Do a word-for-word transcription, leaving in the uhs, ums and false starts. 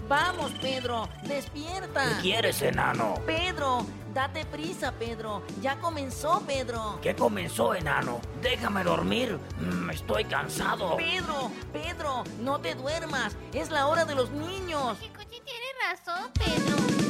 Vamos, Pedro, despierta. ¿Qué quieres, enano? Pedro, date prisa, Pedro. Ya comenzó, Pedro. ¿Qué comenzó, enano? Déjame dormir. Mm, estoy cansado. Pedro, Pedro, no te duermas. Es la hora de los niños. Chico, sí tiene razón, Pedro.